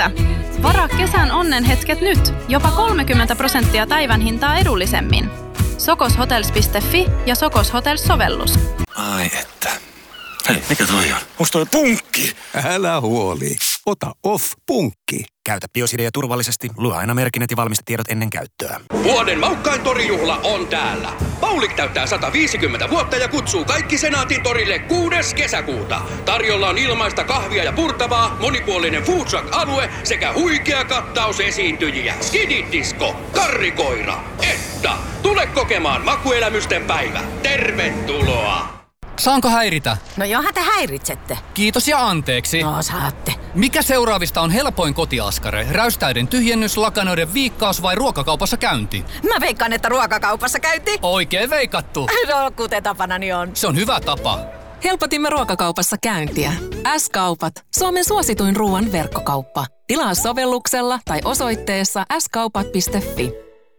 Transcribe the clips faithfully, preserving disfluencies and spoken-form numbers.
Missä? Varaa kesän onnenhetket nyt. Jopa kolmekymmentä prosenttia päivän hintaa edullisemmin. sokoshotels piste fi ja Sokos Hotels-sovellus. Ai että. Hei, mikä toi on? Onks toi punkki? Älä huoli. Ota Off-punkki. Käytä Biosidea turvallisesti. Lue aina merkinnät ja valmistetiedot ennen käyttöä. Vuoden Maukkain torijuhla on täällä. Paulik täyttää sata viisikymmentä vuotta ja kutsuu kaikki Senaatin torille kuudes kesäkuuta. Tarjolla on ilmaista kahvia ja purtavaa, monipuolinen food truck-alue sekä huikea kattaus esiintyjiä. Skididisco, karrikoira, Etta. Tule kokemaan makuelämysten päivä. Tervetuloa! Saanko häiritä? No johan te häiritsette. Kiitos ja anteeksi. No saatte. Mikä seuraavista on helpoin kotiaskare? Räystäiden tyhjennys, lakanoiden viikkaus vai ruokakaupassa käynti? Mä veikkaan, että ruokakaupassa käynti. Oikein veikattu. No, kuten tapanani on. Se on hyvä tapa. Helpotimme ruokakaupassa käyntiä. S-kaupat. Suomen suosituin ruoan verkkokauppa. Tilaa sovelluksella tai osoitteessa s kaupat piste fi.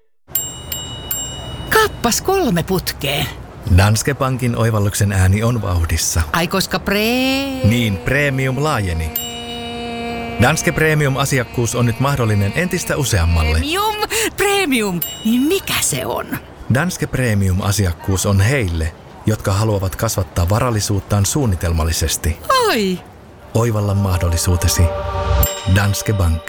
Kappas kolme putkeen. Danske Bankin oivalluksen ääni on vauhdissa. Ai koska pre... Niin, premium laajeni. Danske Premium-asiakkuus on nyt mahdollinen entistä useammalle. Premium, premium, niin mikä se on? Danske Premium-asiakkuus on heille, jotka haluavat kasvattaa varallisuuttaan suunnitelmallisesti. Ai! Oivalla mahdollisuutesi. Danske Bank.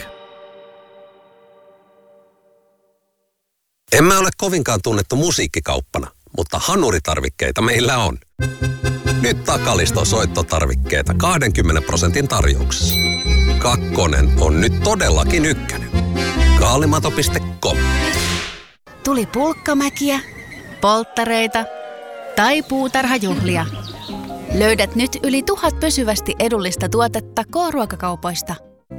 Emme ole kovinkaan tunnettu musiikkikauppana, mutta hanuritarvikkeita meillä on. Nyt Takaliston soittotarvikkeita kaksikymmentä prosentin tarjouksessa. Kakkonen on nyt todellakin ykkönen. Kaalimato piste com. Tuli pulkkamäkiä, polttareita tai puutarhajuhlia. Löydät nyt yli tuhat pysyvästi edullista tuotetta K-ruokakaupoista.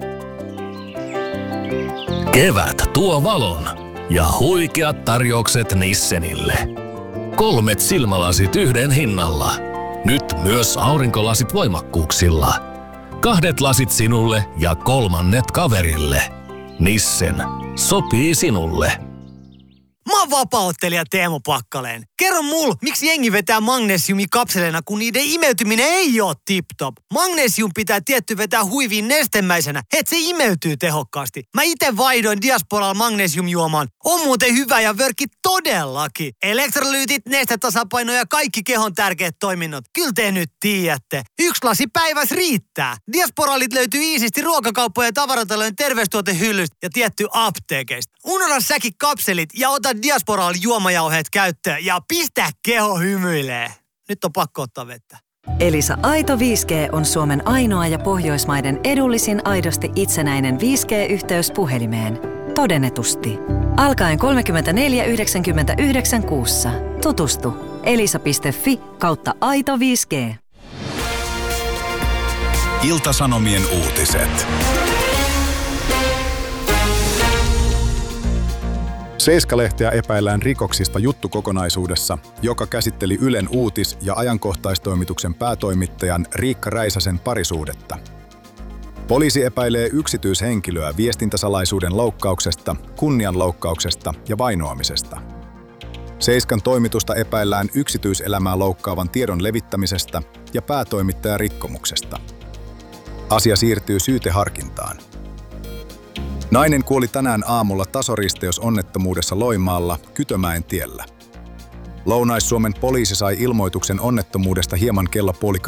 Kevät tuo valon ja huikeat tarjoukset Nissenille. Kolmet silmälasit yhden hinnalla. Nyt myös aurinkolasit voimakkuuksilla. Kahdet lasit sinulle ja kolmannet kaverille. Nissen. Sopii sinulle. Mä oon vapaa-ottelija Teemu Pakkaleen. Kerro mul, miksi jengi vetää magnesiumikapseleina, kun niiden imeytyminen ei oo tip-top. Magnesium pitää tietty vetää huiviin nestemäisenä, et se imeytyy tehokkaasti. Mä ite vaihdoin Diasporal magnesiumjuomaan. On muuten hyvä ja vörkki todellakin. Elektrolyytit, nestetasapaino ja kaikki kehon tärkeät toiminnot. Kyllä te nyt tiedätte. Yksi lasi päiväs riittää. Diasporalit löytyy iisisti ruokakauppojen ja tavaratalojen terveystuotehyllystä ja tietty apteekeista. Unohda säkin kapselit ja ota Diasporal juomajauheet käyttöön ja pistä keho hymyilee. Nyt on pakko ottaa vettä. Elisa Aito viisi G on Suomen ainoa ja Pohjoismaiden edullisin aidosti itsenäinen viisi G-yhteys puhelimeen. Todennetusti. Alkaen kolmekymmentäneljä yhdeksänkymmentäyhdeksän kuussa. Tutustu. elisa piste fi kautta aito viisi G. Ilta-Sanomien uutiset. Seiska-lehteä epäillään rikoksista juttukokonaisuudessa, joka käsitteli Ylen uutis- ja ajankohtaistoimituksen päätoimittajan Riikka Räisäsen parisuudetta. Poliisi epäilee yksityishenkilöä viestintäsalaisuuden loukkauksesta, kunnianloukkauksesta ja vainoamisesta. Seiskan toimitusta epäillään yksityiselämää loukkaavan tiedon levittämisestä ja päätoimittajan rikkomuksesta. Asia siirtyy syyteharkintaan. Nainen kuoli tänään aamulla tasoristeysonnettomuudessa Loimaalla Kytömäen tiellä. Lounais-Suomen poliisi sai ilmoituksen onnettomuudesta hieman kello puoli